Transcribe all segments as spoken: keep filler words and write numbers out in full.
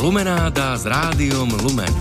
Lumenáda s Rádiom Lumen.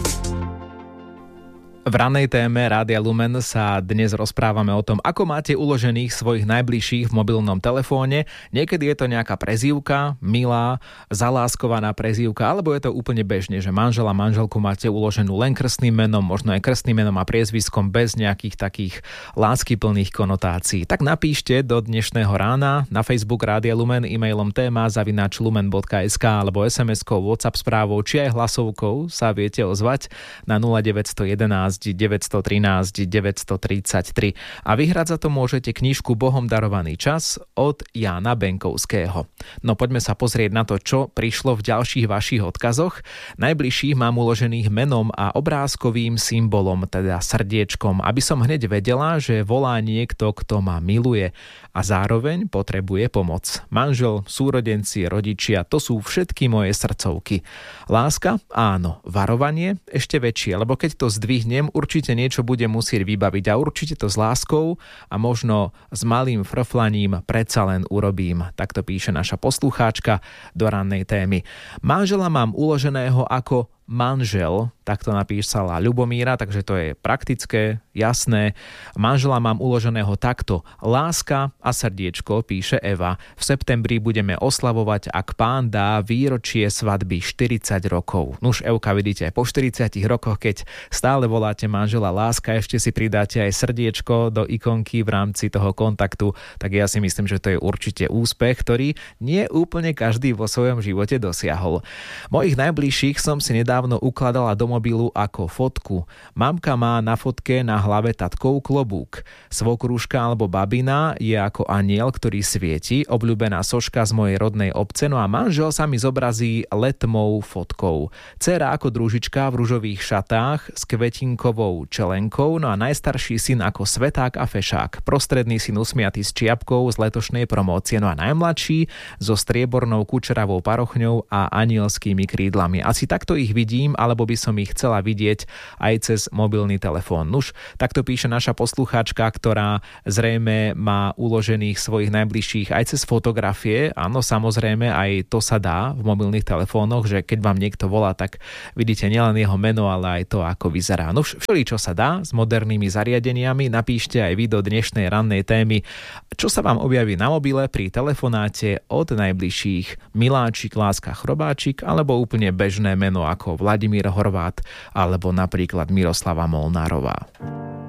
V ranej téme Rádia Lumen sa dnes rozprávame o tom, ako máte uložených svojich najbližších v mobilnom telefóne. Niekedy je to nejaká prezývka, milá, zaláskovaná prezývka, alebo je to úplne bežne, že manžela, manželku máte uloženú len krstným menom, možno aj krstným menom a priezviskom bez nejakých takých láskyplných konotácií. Tak napíšte do dnešného rána na Facebook Rádia Lumen e-mailom téma zavináč lumen bodka es ká alebo es em eskou, WhatsApp správou či aj hlasovkou sa viete ozvať na nula deväť jedna jedna deväť jedna tri deväť tri tri a vyhrať za to môžete knižku Bohom darovaný čas od Jána Benkovského. No poďme sa pozrieť na to, čo prišlo v ďalších vašich odkazoch. Najbližších mám uložených menom a obrázkovým symbolom, teda srdiečkom, aby som hneď vedela, že volá niekto, kto ma miluje a zároveň potrebuje pomoc. Manžel, súrodenci, rodičia, to sú všetky moje srdcovky. Láska? Áno. Varovanie? Ešte väčšie, lebo keď to zdvihnem, určite niečo bude musieť vybaviť a určite to s láskou a možno s malým frflaním predsa len urobím. Takto píše naša poslucháčka do rannej témy. Manžela mám uloženého ako manžel, takto napísala Ľubomíra, takže to je praktické, jasné. Manžela mám uloženého takto. Láska a srdiečko, píše Eva. V septembri budeme oslavovať, ak pán dá, výročie svadby štyridsať rokov. Nuž, Evka, vidíte, po štyridsiatich rokoch, keď stále voláte manžela láska, ešte si pridáte aj srdiečko do ikonky v rámci toho kontaktu, tak ja si myslím, že to je určite úspech, ktorý nie úplne každý vo svojom živote dosiahol. Mojich najbližších som si nedávno dávno ukladala do mobilu ako fotku. Mamka má na fotke na hlave tatkov klobúk. Svokruška alebo babina je ako anjel, ktorý svieti, obľúbená soška z mojej rodnej obce, no a manžel sa mi zobrazí letmou fotkou. Dcéra ako družička v ružových šatách s kvetinkovou čelenkou, no a najstarší syn ako sveták a fešák. Prostredný syn usmiatý s čiapkou z letošnej promócie, no a najmladší so striebornou kučeravou parochňou a anielskými krídlami. Asi takto ich vidím, alebo by som ich chcela vidieť aj cez mobilný telefón. Nuž, takto píše naša poslucháčka, ktorá zrejme má uložených svojich najbližších aj cez fotografie. Áno, samozrejme, aj to sa dá v mobilných telefónoch, že keď vám niekto volá, tak vidíte nielen jeho meno, ale aj to, ako vyzerá. Nuž, všeli, čo sa dá s modernými zariadeniami, napíšte aj vy do dnešnej rannej témy, čo sa vám objaví na mobile pri telefonáte od najbližších. Miláčik, Láska, Chrobáčik alebo úplne bežné meno ako Vladimír Horvát alebo napríklad Miroslava Molnárová.